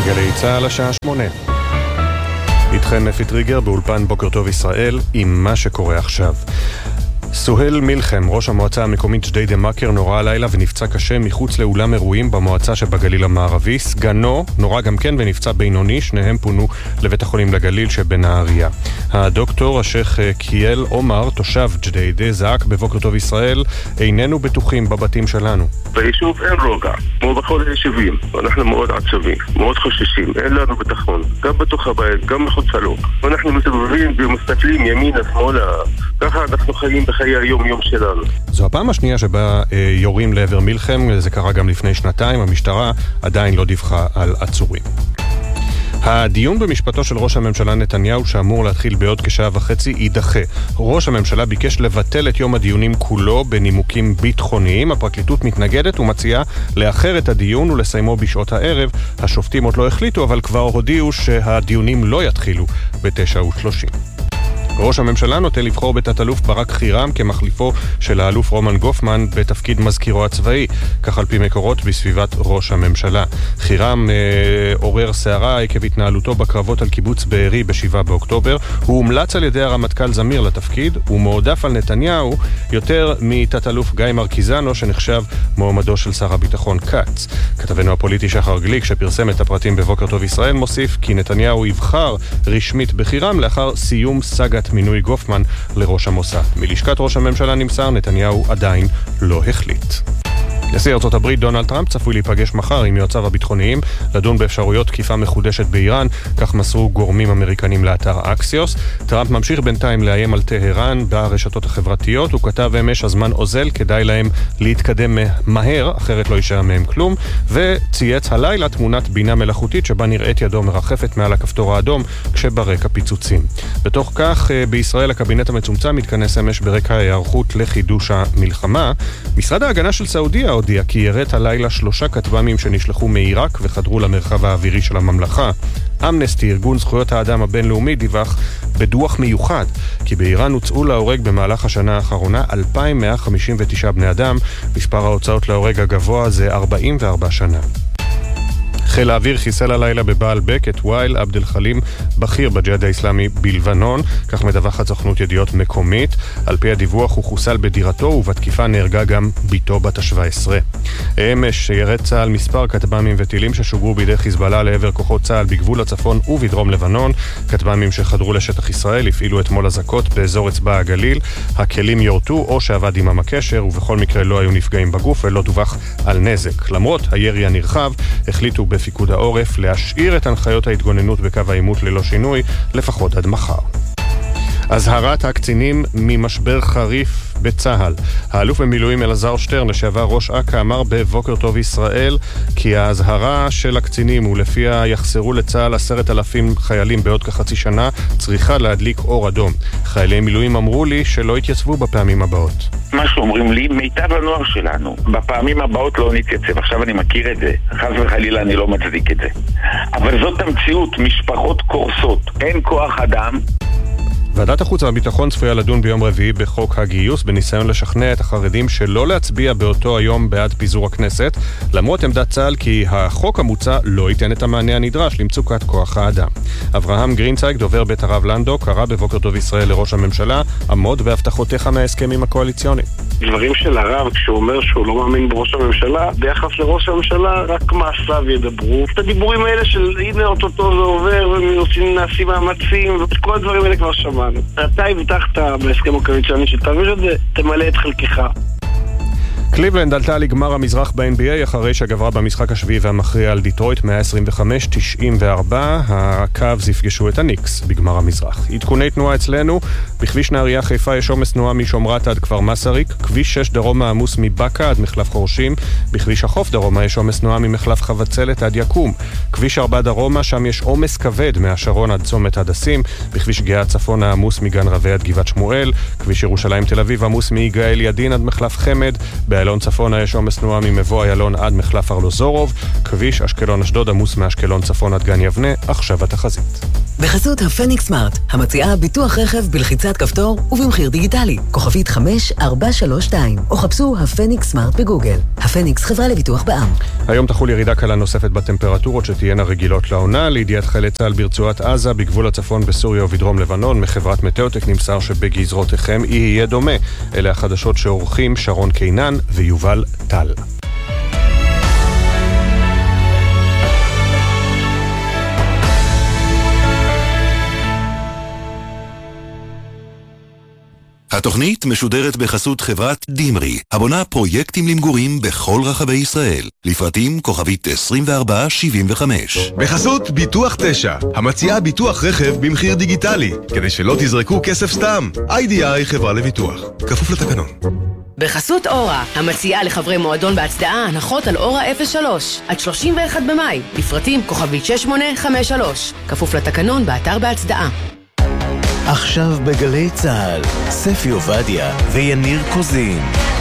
גלי צהל השעה 8. איתכם אפי טריגר באולפן בוקר טוב ישראל עם מה שקורה עכשיו. סוהל מלחם, ראש המועצה המקומית ג'דיידה מכר, נורא הלילה ונפצע קשה מחוץ לאולם אירועים במועצה שבגליל המערבי. סגנו נורא גם כן ונפצע בינוני, שניהם פונו לבית החולים לגליל שבנהריה. הדוקטור השייך קיאל עומר, תושב ג'דיידה, זעק בבוקר טוב ישראל, איננו בטוחים בבתים שלנו. ביישוב אין רוגע, כמו בכל היישובים. אנחנו מאוד עצובים, מאוד חוששים, אין לנו ביטחון, גם בתוך הבית, גם מחוצה לו. אנחנו מסתובבים ומסתכלים ימינה, שמאלה, ככה אנחנו חיים בחיי היום-יום שלנו. זו הפעם השנייה שבה יורים לעבר מלחם, זה קרה גם לפני שנתיים, המשטרה עדיין לא דיווחה על עצורים. הדיון במשפטו של ראש הממשלה נתניהו שאמור להתחיל בעוד כשעה וחצי יידחה. ראש הממשלה ביקש לבטל את יום הדיונים כולו בנימוקים ביטחוניים. הפרקליטות מתנגדת ומציעה לאחר את הדיון ולסיימו בשעות הערב. השופטים עוד לא החליטו, אבל כבר הודיעו שהדיונים לא יתחילו ב-9:30. ראש הממשלה נוטה לבחור בתת-אלוף ברק חירם כמחליפו של האלוף רומן גופמן בתפקיד מזכירו הצבאי, כך על פי מקורות בסביבת ראש הממשלה. חירם עורר סערה עקב התנהלותו בקרבות על קיבוץ בארי ב-7 באוקטובר. הוא הומלץ על ידי הרמטכ"ל זמיר לתפקיד, ומועדף על נתניהו יותר מתת-אלוף גיא מרקיזנו שנחשב מועמדו של שר הביטחון קץ. כתבנו הפוליטי שחר גליק שפרסם את הפרטים בבוקר טוב ישראל מוסיף כי נתניהו יבחר רשמית בחירם לאחר סיום סגת מינוי גופמן לראש המוסד. מלשכת ראש הממשלה נמסר, נתניהו עדיין לא החליט. נשיא ארצות הברית דונלד טראמפ צפוי להיפגש מחר עם יועציו הביטחוניים לדון באפשרויות תקיפה מחודשת באיראן, כך מסרו גורמים אמריקנים לאתר אקסיוס. טראמפ ממשיך בינתיים לאיים על טהרן ברשתות החברתיות. הוא כתב אמש הזמן אוזל, כדאי להם להתקדם מהר, אחרת לא יישאר מהם כלום, וצייץ הלילה תמונת בינה מלאכותית שבה נראית ידו מרחפת מעל הכפתור האדום כשברקע פיצוצים. בתוך כך בישראל הקבינט המצומצם מתכנס אמש ברקע ההיערכות לחידוש המלחמה. משרד ההגנה של סעודיה הודיע כי ירט הלילה 3 כטב"מים שנשלחו מעיראק וחדרו למרחב האווירי של הממלכה. אמנסטי, ארגון זכויות האדם הבינלאומי, דיווח בדוח מיוחד כי באיראן הוצאו להורג במהלך השנה האחרונה 2,159 בני אדם. מספר ההוצאות להורג הגבוה זה 44 שנה. חיל האוויר חיסל הלילה בבעל בק את וייל עבד אל חלים, בכיר בג'יהאד האסלאמי בלבנון, כך מדווחת סוכנות ידיעות מקומית. על פי הדיווח הוא חוסל בדירתו ובתקיפה נהרגה גם ביתו בת ה-17. אמש ירד צה"ל מספר כטב"מים וטילים ששוגרו בידי חיזבאללה לעבר כוחות צה"ל בגבול הצפון ובדרום לבנון. כטב"מים שחדרו לשטח ישראל הפעילו אתמול אזעקות באזור אצבע הגליל. הכלים יורטו או שעבד עמם הקשר, ובכל מקרה לא היו נפגעים בגוף ולא דווח על נזק. למרות הירי הנרחב החליטו בפיקוד העורף להשאיר את הנחיות ההתגוננות בקו העימות ללא שינוי, לפחות עד מחר. הזהרת הקצינים ממשבר חריף בצה"ל. האלוף במילואים אלעזר שטרן, לשעבר ראש אכ"א, אמר בבוקר טוב ישראל כי ההזהרה של הקצינים ולפיה יחסרו לצה"ל 10,000 חיילים בעוד כחצי שנה צריכה להדליק אור אדום. חיילי מילואים אמרו לי שלא יתייצבו בפעמים הבאות. מה שאומרים לי, מיטב הנוער שלנו בפעמים הבאות לא נתייצב. עכשיו אני מכיר את זה, חס וחלילה אני לא מצדיק את זה, אבל זאת המציאות. משפחות קורסות, אין כוח אדם. ועדת החוץ והביטחון צפויה לדון ביום רביעי בחוק הגיוס בניסיון לשכנע את החרדים שלא להצביע באותו היום בעד פיזור הכנסת, למרות עמדת צה"ל כי החוק המוצע לא ייתן את המענה הנדרש למצוקת כוח האדם. אברהם גרינצייג, דובר בית הרב לנדו, קרא בבוקר טוב ישראל לראש הממשלה, עמוד בהבטחותיך מההסכמים הקואליציוניים. דברים של הרב כשהוא אומר שהוא לא מאמין בראש הממשלה, ביחס לראש הממשלה רק מעשיו ידברו. את הדיבורים האלה של הנה אוטוטו זה עובר ונעשים מאמצים, ואת כל הדברים האלה כבר שמענו. אתה הבטחת בהסכם הקואליציוני שתעביר את זה, תמלא את חלקך. קליבלנד עלתה לגמר המזרח ב-NBA אחרי שגברה במשחק השביעי והמכריע על דיטרויט 125-94. הקאבס יפגשו את הניקס בגמר המזרח. עדכוני תנועה אצלנו: בכביש נהריה חיפה יש עומס תנועה משומרת עד כפר מסריק, כביש 6 דרומה עמוס מבקה עד מחלף חורשים, בכביש החוף דרומה יש עומס תנועה ממחלף חבצלת עד יקום, כביש 4 דרומה שם יש עומס כבד מהשרון עד צומת הדסים, בכביש גאה צפונה עמוס מגן רבי עד גבעת שמואל, כביש ירושלים תל אביב עמוס מיגאל ידין עד מחלף חמד, באלון צפונה יש עומס תנועה ממבוא איילון עד מחלף ארלוזורוב, כביש אשקלון אשדוד עמוס מאשקלון צפון עד גן יבנה. עכשיו התחזית. בחסות הפניקס סמארט, המציעה ביטוח רכב בלחיצת כפתור ובמחיר דיגיטלי. כוכבית 5432, או חפשו הפניקס סמארט בגוגל. הפניקס, חברה לביטוח בע"מ. היום תחול ירידה קלה נוספת בטמפרטורות שתהיינה רגילות לעונה. לידיעת חיילי צה"ל ברצועת עזה, בגבול הצפון בסוריה ובדרום לבנון, מחברת מטאוטק נמסר שבגזרותיכם יהיה דומה. אלה החדשות שעורכים שרון קינן ויובל טל. התוכנית משודרת בחסות חברת דימרי, הבונה פרויקטים למגורים בכל רחבי ישראל. לפרטים כוכבית 2475. בחסות ביטוח 9, המציעה ביטוח רכב במחיר דיגיטלי, כדי שלא תזרקו כסף סתם. IDI חברה לביטוח, כפוף לתקנון. בחסות אורה, המציעה לחברי מועדון בהצדעה הנחות על אורה 03 עד 31 במאי. לפרטים כוכבית 6853, כפוף לתקנון באתר בהצדעה. עכשיו בגלי צהל, ספי עובדיה ויניר קוזין.